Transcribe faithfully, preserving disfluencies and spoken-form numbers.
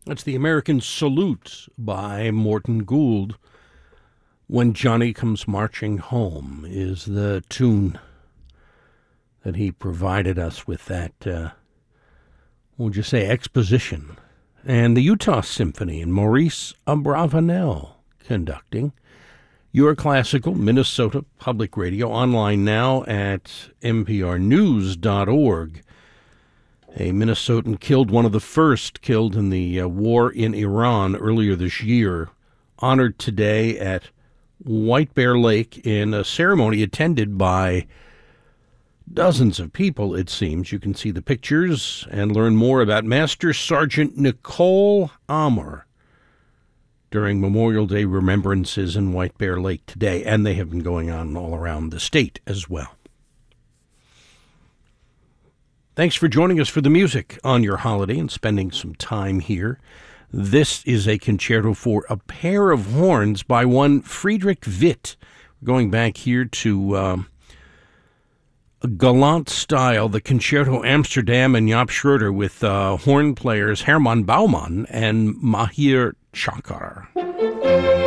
That's the American Salute by Morton Gould. When Johnny Comes Marching Home is the tune that he provided us with that, uh, what would you say, exposition. And the Utah Symphony and Maurice Abravanel conducting. Your Classical, Minnesota Public Radio, online now at n p r news dot org. A Minnesotan killed, one of the first killed in the uh, war in Iran earlier this year, honored today at White Bear Lake in a ceremony attended by dozens of people, it seems. You can see the pictures and learn more about Master Sergeant Nicole Amor during Memorial Day remembrances in White Bear Lake today, and they have been going on all around the state as well. Thanks for joining us for the music on your holiday and spending some time here. This is a concerto for a pair of horns by one Friedrich Witt. Going back here to um, a galant style, the Concerto Amsterdam and Jaap Schroeder with uh, horn players Herman Baumann and Mahir Chakar.